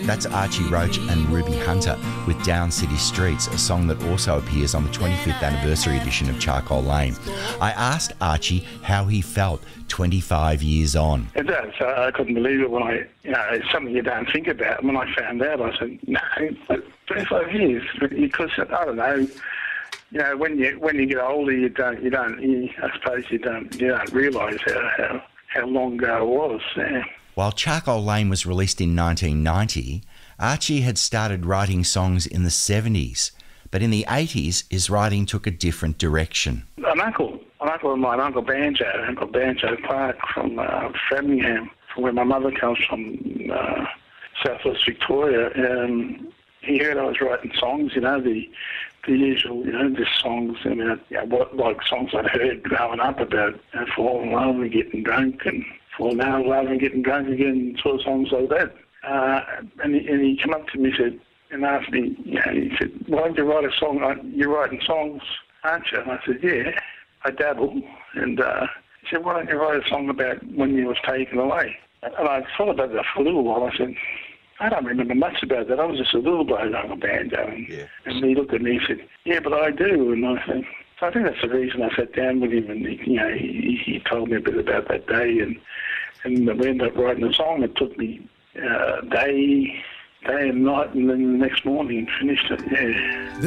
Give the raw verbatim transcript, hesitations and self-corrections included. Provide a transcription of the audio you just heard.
That's Archie Roach and Ruby Hunter with Down City Streets, a song that also appears on the twenty-fifth anniversary edition of Charcoal Lane. I asked Archie how he felt twenty-five years on. It does. Uh, I couldn't believe it when I, you know, it's something you don't think about. When I found out, I said, no, twenty-five years. Because, I don't know, you know, when you when you get older, you don't, you don't, you, I suppose you don't, you don't realise how, how, how long ago it was. Yeah. While Charcoal Lane was released in nineteen ninety, Archie had started writing songs in the seventies, but in the eighties his writing took a different direction. An uncle, an uncle of mine, Uncle Banjo, Uncle Banjo Clark from uh, Framingham, from where my mother comes from, uh, southwest Victoria, um, he heard I was writing songs, you know, the the usual, you know, just songs, I mean, you know, what, like songs I'd heard growing up about, you know, falling in love and getting drunk and falling out of love and getting drunk again, sort of songs like that. Uh, and, he, and he came up to me said, and asked me, you know, he said, why don't you write a song? You're writing songs, aren't you? And I said, yeah, I dabble. And uh, he said, why don't you write a song about when you was taken away? And I thought about that for a little while. I said, I don't remember much about that. I was just a little bloke, Uncle Banjo. And, yeah. and he looked at me and said, yeah, but I do. And I said, so I think that's the reason I sat down with him, and he, you know, he, he told me a bit about that day, and and we ended up writing a song. It took me uh, day, day and night, and then the next morning finished it. Yeah.